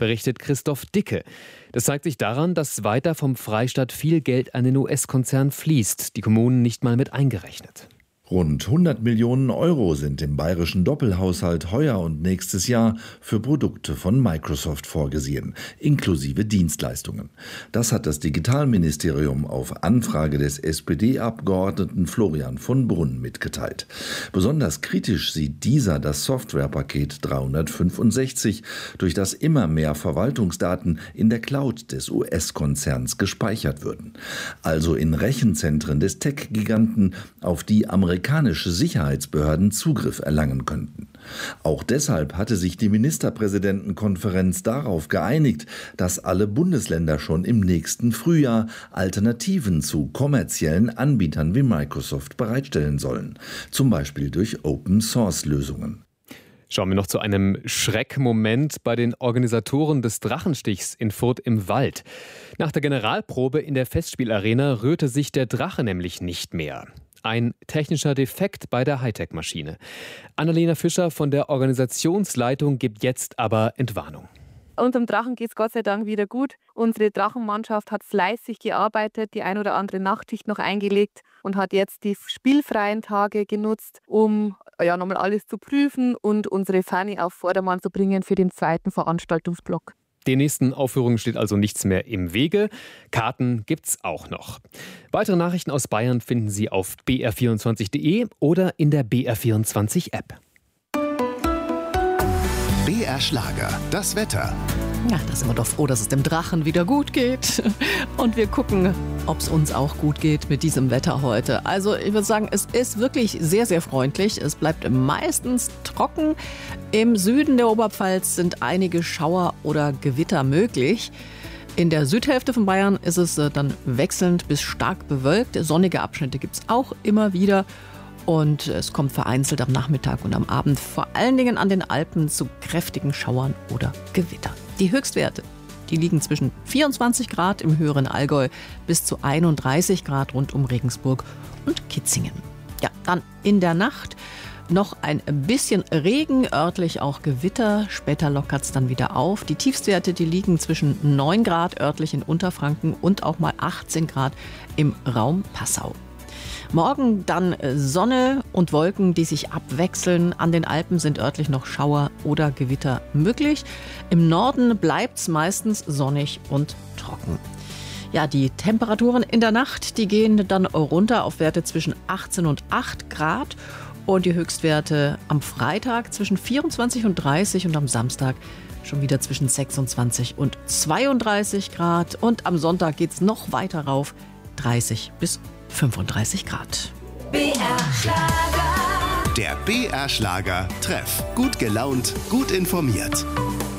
berichtet Christoph Dicke. Das zeigt sich daran, dass weiter vom Freistaat viel Geld an den US-Konzern fließt, die Kommunen nicht mal mit eingerechnet. Rund 100 Millionen Euro sind im bayerischen Doppelhaushalt heuer und nächstes Jahr für Produkte von Microsoft vorgesehen, inklusive Dienstleistungen. Das hat das Digitalministerium auf Anfrage des SPD-Abgeordneten Florian von Brunn mitgeteilt. Besonders kritisch sieht dieser das Softwarepaket 365, durch das immer mehr Verwaltungsdaten in der Cloud des US-Konzerns gespeichert würden. Also in Rechenzentren des Tech-Giganten, auf die amerikanische Sicherheitsbehörden Zugriff erlangen könnten. Auch deshalb hatte sich die Ministerpräsidentenkonferenz darauf geeinigt, dass alle Bundesländer schon im nächsten Frühjahr Alternativen zu kommerziellen Anbietern wie Microsoft bereitstellen sollen, zum Beispiel durch Open-Source-Lösungen. Schauen wir noch zu einem Schreckmoment bei den Organisatoren des Drachenstichs in Furth im Wald. Nach der Generalprobe in der Festspielarena rührte sich der Drache nämlich nicht mehr. Ein technischer Defekt bei der Hightech-Maschine. Annalena Fischer von der Organisationsleitung gibt jetzt aber Entwarnung. Unserem Drachen geht es Gott sei Dank wieder gut. Unsere Drachenmannschaft hat fleißig gearbeitet, die ein oder andere Nachtschicht noch eingelegt und hat jetzt die spielfreien Tage genutzt, um nochmal alles zu prüfen und unsere Fahne auf Vordermann zu bringen für den zweiten Veranstaltungsblock. Den nächsten Aufführungen steht also nichts mehr im Wege. Karten gibt's auch noch. Weitere Nachrichten aus Bayern finden Sie auf br24.de oder in der BR24-App. BR Schlager, das Wetter. Ja, da sind wir doch froh, dass es dem Drachen wieder gut geht. Und wir gucken, ob es uns auch gut geht mit diesem Wetter heute. Also ich würde sagen, es ist wirklich sehr, sehr freundlich. Es bleibt meistens trocken. Im Süden der Oberpfalz sind einige Schauer oder Gewitter möglich. In der Südhälfte von Bayern ist es dann wechselnd bis stark bewölkt. Sonnige Abschnitte gibt es auch immer wieder. Und es kommt vereinzelt am Nachmittag und am Abend vor allen Dingen an den Alpen zu kräftigen Schauern oder Gewitter. Die Höchstwerte, die liegen zwischen 24 Grad im höheren Allgäu bis zu 31 Grad rund um Regensburg und Kitzingen. Ja, dann in der Nacht noch ein bisschen Regen, örtlich auch Gewitter. Später lockert es dann wieder auf. Die Tiefstwerte, die liegen zwischen 9 Grad örtlich in Unterfranken und auch mal 18 Grad im Raum Passau. Morgen dann Sonne und Wolken, die sich abwechseln. An den Alpen sind örtlich noch Schauer oder Gewitter möglich. Im Norden bleibt es meistens sonnig und trocken. Ja, die Temperaturen in der Nacht, die gehen dann runter auf Werte zwischen 18 und 8 Grad. Und die Höchstwerte am Freitag zwischen 24 und 30 und am Samstag schon wieder zwischen 26 und 32 Grad. Und am Sonntag geht es noch weiter rauf, 30 bis 35 Grad. BR Schlager. Der BR Schlager Treff. Gut gelaunt, gut informiert.